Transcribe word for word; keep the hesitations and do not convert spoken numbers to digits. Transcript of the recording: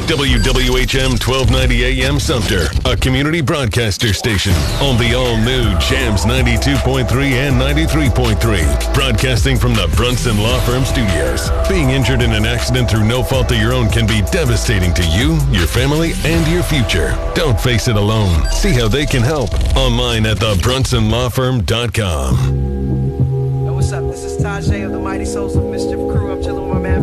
W W H M twelve ninety A M Sumter, a community broadcaster station on the all-new Jams ninety-two point three and ninety-three point three. Broadcasting from the Brunson Law Firm Studios. Being injured in an accident through no fault of your own can be devastating to you, your family, and your future. Don't face it alone. See how they can help online at the brunson law firm dot com. Yo, what's up? This is Tajay of the Mighty Souls of Mischief Crew.